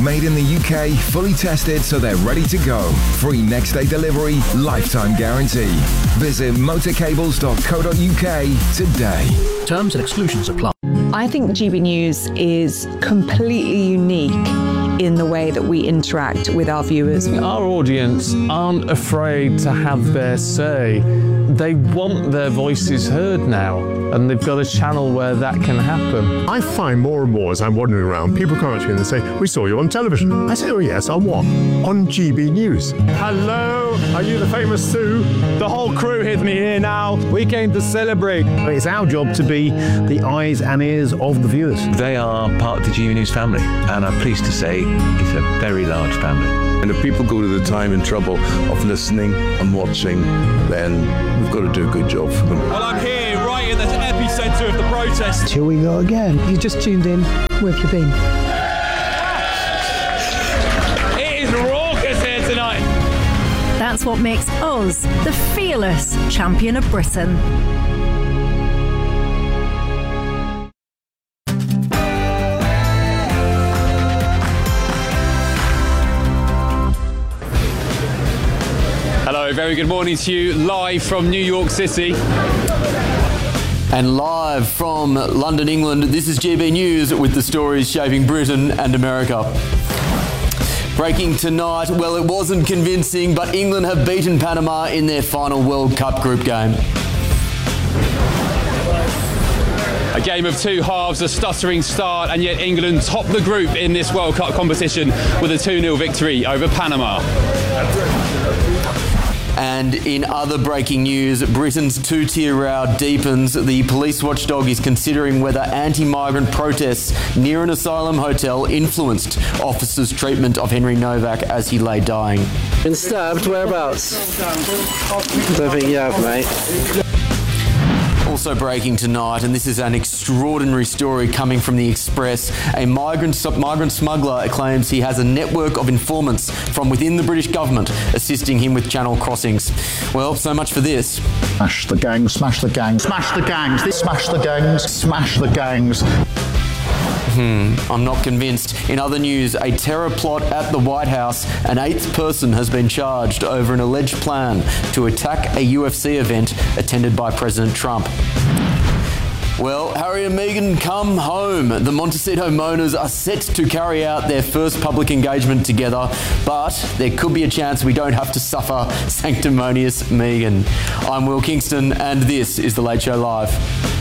Made in the UK, fully tested so they're ready to go. Free next day delivery, lifetime guarantee. Visit motorcables.co.uk today. Terms and exclusions apply. I think GB News is completely unique in the way that we interact with our viewers. Our audience aren't afraid to have their say. They want their voices heard now, and they've got a channel where that can happen. I find more and more as I'm wandering around, people come up to me and they say, "We saw you on television." I say, "Oh yes, on what?" "On GB News." Hello, are you the famous Sue? The whole crew hid me here now. We came to celebrate. It's our job to be the eyes and ears of the viewers. They are part of the GB News family, and I'm pleased to say it's a very large family. And if people go to the time and trouble of listening and watching, then we've got to do a good job for them. Well, I'm here right in the epicentre of the protest. Here we go again. You just tuned in. Where have you been? It is raucous here tonight. That's what makes us the fearless champion of Britain. Hello, very good morning to you, live from New York City. And live from London, England, this is GB News with the stories shaping Britain and America. Breaking tonight, well, it wasn't convincing, but England have beaten Panama in their final World Cup group game. A game of two halves, a stuttering start, and yet England topped the group in this World Cup competition with a 2-0 victory over Panama. And in other breaking news, Britain's two-tier row deepens. The police watchdog is considering whether anti-migrant protests near an asylum hotel influenced officers' treatment of Henry Novak as he lay dying. Been stabbed? Whereabouts? Don't think you have, mate. Also breaking tonight, and this is an extraordinary story coming from The Express. A migrant smuggler claims he has a network of informants from within the British government assisting him with channel crossings. Well, so much for this. Smash the gangs, smash the gangs, smash the gangs, smash the gangs, smash the gangs. I'm not convinced. In other news, a terror plot at the White House. An eighth person has been charged over an alleged plan to attack a UFC event attended by President Trump. Well, Harry and Meghan come home. The Montecito Mourners are set to carry out their first public engagement together, but there could be a chance we don't have to suffer sanctimonious Meghan. I'm Will Kingston, and this is The Late Show Live.